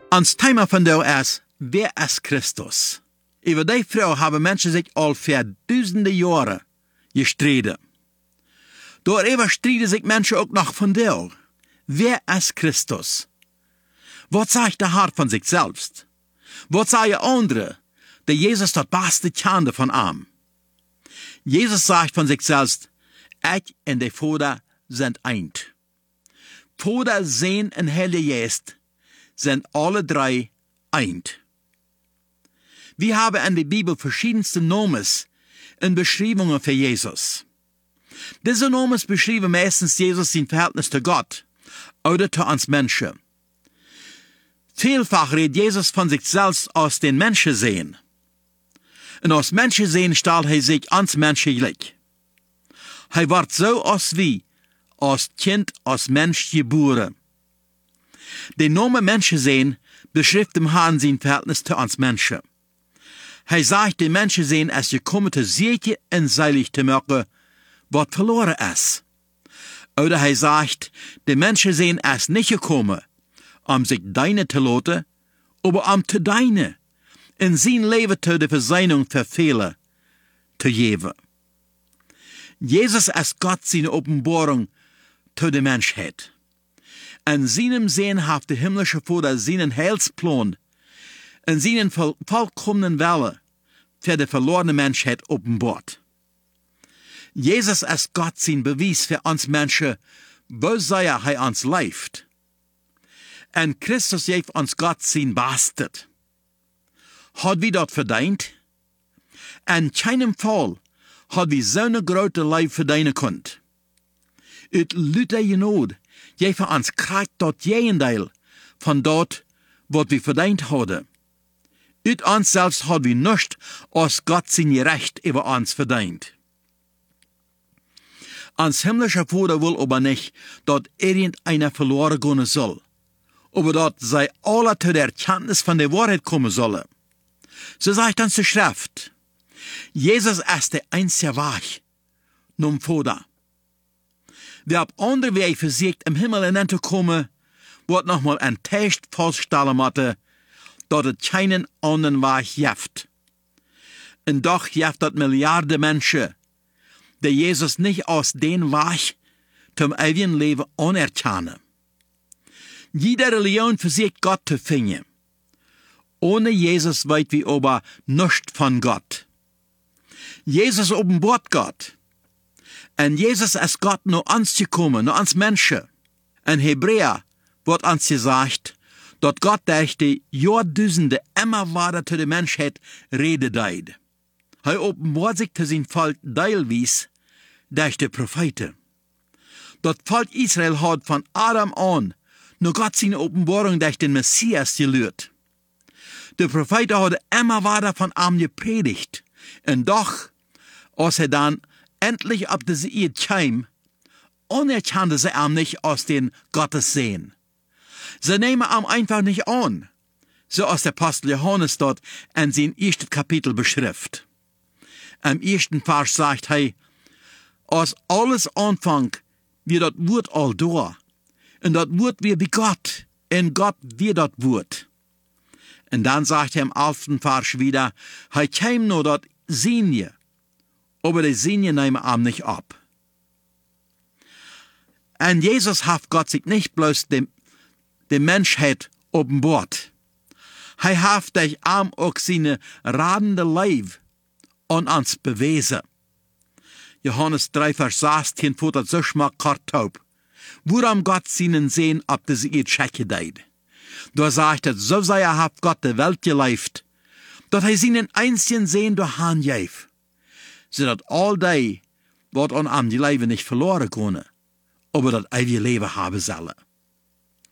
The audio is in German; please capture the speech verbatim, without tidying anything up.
Ons Thema vandaag is, wer is Christus? Über die Frau haben Menschen sich al für duizenden Jahre gestreden. Daarover strijden sich Menschen ook nog vandaag. Wer ist Christus? Was sagt der Hart von sich selbst? Was sagen andere, der Jesus das beste Kende von ihm? Jesus sagt von sich selbst, ich und der Vater sind eins. Vater, Sohn und Heilige Geist sind alle drei eins. Wir haben in der Bibel verschiedenste Namen und Beschreibungen für Jesus. Diese Namen beschreiben meistens Jesus sein Verhältnis zu Gott oder zu uns Menschen. Vielfach redet Jesus von sich selbst aus den Menschen sehen. Und aus Menschen sehen stellt er sich ans Menschen gleich. Er wird so als wie, als Kind, als Mensch geboren. Der Name Menschen sehen beschreibt dem Herrn sein Verhältnis zu uns Menschen. Er sagt, die Menschen sehen, es gekommen zu sicher und seilig zu machen, was verloren ist. Oder er sagt, die Menschen sehen, es nicht gekommen, um sich deine zu lassen, aber um zu deine, in sein Leben zu der Versöhnung für viele zu geben. Jesus ist Gott seine Offenbarung zu der Menschheit. In seinem Sehen hat der himmlische Vater seinen Heilsplan in seinen voll, vollkommenen Wille für die verlorene Menschheit offenbart. Jesus ist Gott sein Beweis für uns Menschen, wo sehr er uns leift. Und Christus gibt uns Gott sein Bastet. Hat wir dort verdient? In keinem Fall hat wir so eine große Leib verdienen können. Ut Luther Genod gibt uns Kraft dort Gegenteil von dort, was wir verdient haben. Ut uns selbst hat wir nicht, als Gott sein Recht über uns verdient. Ans himmlischer Vater will aber nicht, dass irgendeiner verloren gehen soll, aber dass sie alle zu der Erkenntnis von der Wahrheit kommen sollen. So sagt uns die Schrift, Jesus ist der einzige Weg, nun Vater. Wer auf andere Wege versucht, im Himmel hineinzukommen, wird nochmal ein Test feststellen müssen, dass es keinen anderen Weg gibt. Und doch gibt es Milliarden Menschen, die Jesus nicht aus dem Weg zum ewigen Leben anerkennen. Jede Religion versucht Gott zu finden. Ohne Jesus weit wir aber nichts von Gott. Jesus offenbart Gott. Und Jesus ist Gott nur uns gekommen, nur uns Menschen. In Hebräer wird uns gesagt, dass Gott durch die Jahrtausende immer weiter zu der Menschheit reden deit. Er offenbart sich zu sein Volk teilweise durch die Propheten. Das Volk Israel hat von Adam an nur Gott seine Offenbarung durch den Messias gelehrt. Die Propheten haben immer weiter von ihm gepredigt. Und doch, als er dann endlich auf diese Erde kam, anerkannte sie ihn nicht aus den Gottes sehen. Sie nehmen ihn einfach nicht an, so als der Apostel Johannes dort in sein erstes Kapitel beschrift. Im ersten Vers sagt er, als alles anfängt, wird das Wort all da. Und das Wort wird wie Gott, und Gott wird das Wort. Und dann sagt er im elften Vers wieder, er kam nur das Sehen, aber die Sehen nehmen ihm nicht ab. Und Jesus hat Gott sich nicht bloß dem, der Menschheit offenbart. Er hat durch ihm auch seine radende Leib an uns bewiesen. Johannes drei, Vers sechzehn, futtert so schmack kartaub. Worum Gott seinen Sehen ab diese Erde schecke deit. Da sagt er, so sei er hat Gott die Welt geleift, dass er seinen einzigen Sehen durch Hand gab, so dass all die, was an ihm die Leben nicht verloren können, aber das ewige Leben haben sollen.